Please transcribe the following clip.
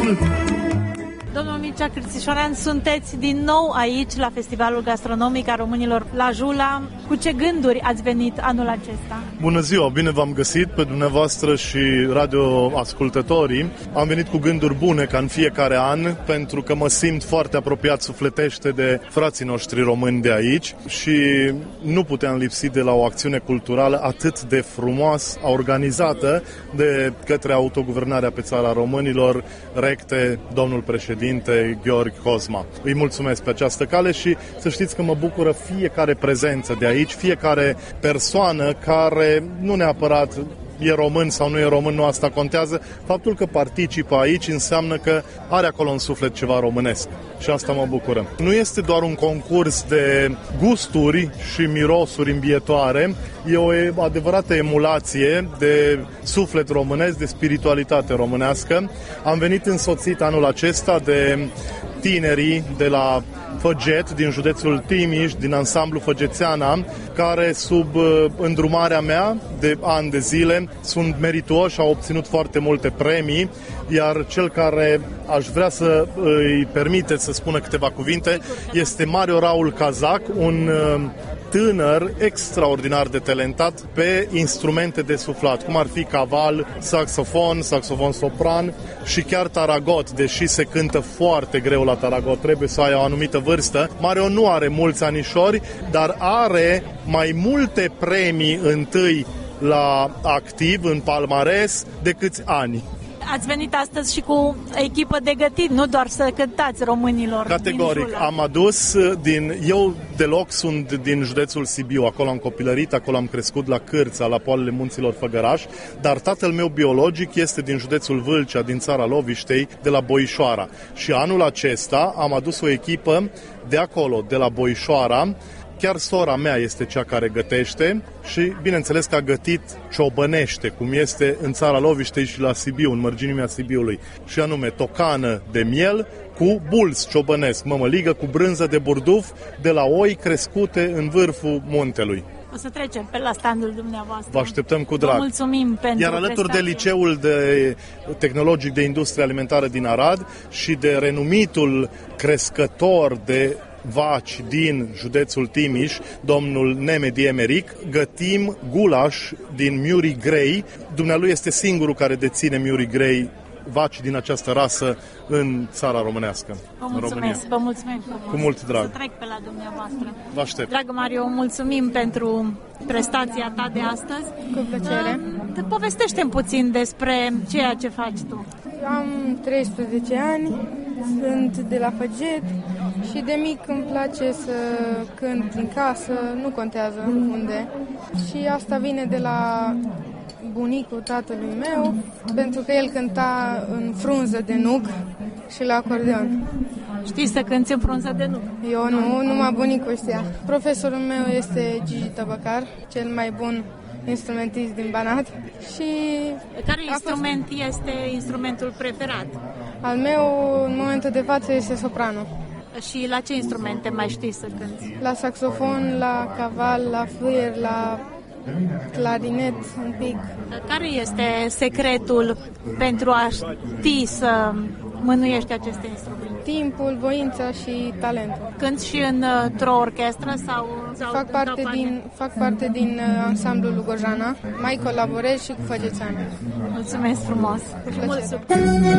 mult! Domnul Mircea Cristișorean, sunteți din nou aici la Festivalul Gastronomic a Românilor la Jula. Cu ce gânduri ați venit anul acesta? Bună ziua, bine v-am găsit pe dumneavoastră și radioascultătorii. Am venit cu gânduri bune ca în fiecare an, pentru că mă simt foarte apropiat sufletește de frații noștri români de aici și nu puteam lipsi de la o acțiune culturală atât de frumoasă, organizată de către Autoguvernarea pe Țara Românilor, recte domnul președinte Gheorghe Cosma. Îi mulțumesc pe această cale și să știți că mă bucură fiecare prezență de aici, fiecare persoană care nu neapărat e român sau nu e român, nu asta contează. Faptul că participă aici înseamnă că are acolo în suflet ceva românesc și asta mă bucură. Nu este doar un concurs de gusturi și mirosuri îmbietoare, e o adevărată emulație de suflet românesc, de spiritualitate românească. Am venit însoțit anul acesta de tinerii de la Făget, din județul Timiș, din ansamblu Făgețeana, care sub îndrumarea mea de ani de zile sunt merituoși, au obținut foarte multe premii, iar cel care aș vrea să îi permite să spună câteva cuvinte este Mario Raul Cazac, un tânăr extraordinar de talentat pe instrumente de suflat, cum ar fi caval, saxofon sopran și chiar taragot, deși se cântă foarte greu la taragot, trebuie să ai o anumită vârstă. Mario nu are mulți anișori, dar are mai multe premii întâi la activ, în palmares, de câți ani. Ați venit astăzi și cu echipă de gătit, nu doar să cântați românilor. Categoric, am adus eu deloc sunt din județul Sibiu, acolo am copilărit, acolo am crescut la Cârța, la poalele munților Făgăraș, dar tatăl meu biologic este din județul Vâlcea, din țara Loviștei, de la Boișoara. Și anul acesta am adus o echipă de acolo, de la Boișoara. Chiar sora mea este cea care gătește și, bineînțeles, că a gătit ciobănește, cum este în țara Loviștei și la Sibiu, în mărginimea Sibiului, și anume tocană de miel cu bulți ciobănesc, mămăligă cu brânză de burduf de la oi crescute în vârful muntelui. O să trecem pe la standul dumneavoastră. Vă așteptăm cu drag. Vă mulțumim pentru Iar alături prestație. de Liceul Tehnologic de Industrie Alimentară din Arad și de renumitul crescător de vaci din județul Timiș, domnul Nemedi Emeric, gătim gulaș din Muri Grey. Dumnealui este singurul care deține Muri Grey, vaci din această rasă în țara românească. Vă mulțumim frumos. Cu mult drag. Să trec pe la dumneavoastră. Vă aștept. Dragă Mario, mulțumim pentru prestația ta de astăzi. Cu plăcere. Povestește-mi puțin despre ceea ce faci tu. Am 13 ani, sunt de la Făget și de mic îmi place să cânt în casă, nu contează unde. Și asta vine de la bunicul tatălui meu, pentru că el cânta în frunză de nug și la acordeon. Știi să cânti în frunză de nug? Eu nu, numai bunicul știa. Profesorul meu este Gigi Tăbăcar, cel mai bun instrumentist din Banat. Și care instrument este instrumentul preferat? Al meu, în momentul de față, este sopranul. Și la ce instrumente mai știi să cânti? La saxofon, la caval, la fluier, la clarinet un pic. Care este secretul pentru a ști să mânuiești aceste instrumente? Timpul, voința și talentul. Cânti și într-o orchestră sau fac parte din ansamblul Lugojana. Mai colaborez și cu Făgețeana. Mulțumesc frumos! Cu plăcere.